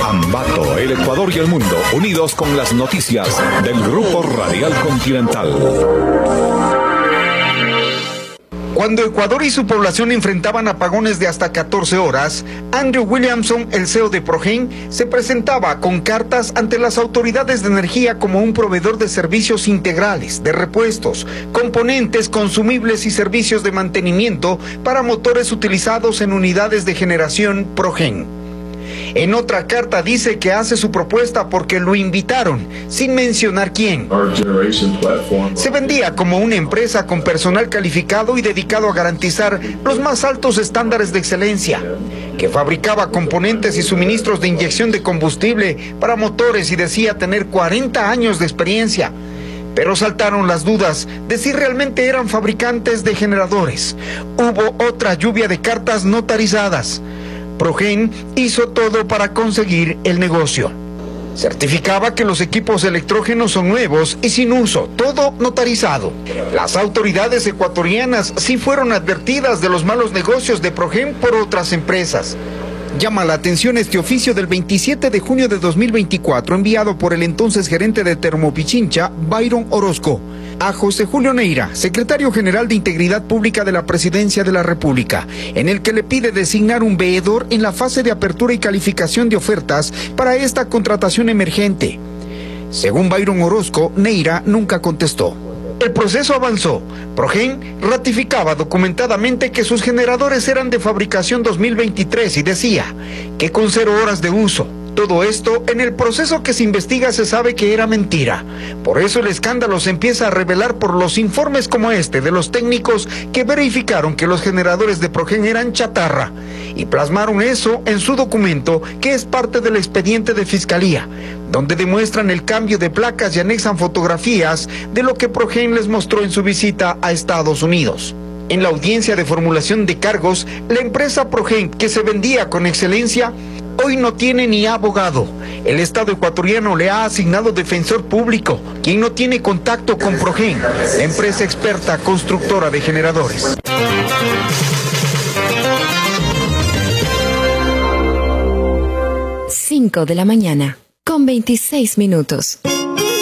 Ambato, el Ecuador y el mundo, unidos con las noticias del Grupo Radial Continental. Cuando Ecuador y su población enfrentaban apagones de hasta 14 horas, Andrew Williamson, el CEO de Progen, se presentaba con cartas ante las autoridades de energía como un proveedor de servicios integrales, de repuestos, componentes, consumibles y servicios de mantenimiento para motores utilizados en unidades de generación Progen. En otra carta dice que hace su propuesta porque lo invitaron, sin mencionar quién. Se vendía como una empresa con personal calificado y dedicado a garantizar los más altos estándares de excelencia, que fabricaba componentes y suministros de inyección de combustible para motores y decía tener 40 años de experiencia. Pero saltaron las dudas de si realmente eran fabricantes de generadores. Hubo otra lluvia de cartas notarizadas. Progen hizo todo para conseguir el negocio. Certificaba que los equipos electrógenos son nuevos y sin uso, todo notarizado. Las autoridades ecuatorianas sí fueron advertidas de los malos negocios de Progen por otras empresas. Llama la atención este oficio del 27 de junio de 2024 enviado por el entonces gerente de Termopichincha, Byron Orozco, a José Julio Neira, secretario general de Integridad Pública de la Presidencia de la República, en el que le pide designar un veedor en la fase de apertura y calificación de ofertas para esta contratación emergente. Según Byron Orozco, Neira nunca contestó. El proceso avanzó. Progen ratificaba documentadamente que sus generadores eran de fabricación 2023 y decía que con 0 horas de uso. Todo esto, en el proceso que se investiga, se sabe que era mentira. Por eso el escándalo se empieza a revelar por los informes como este de los técnicos que verificaron que los generadores de Progen eran chatarra y plasmaron eso en su documento, que es parte del expediente de fiscalía, donde demuestran el cambio de placas y anexan fotografías de lo que Progen les mostró en su visita a Estados Unidos. En la audiencia de formulación de cargos, la empresa Progen, que se vendía con excelencia, hoy no tiene ni abogado. El Estado ecuatoriano le ha asignado defensor público, quien no tiene contacto con Progen, la empresa experta constructora de generadores. 5 de la mañana, con 26 minutos.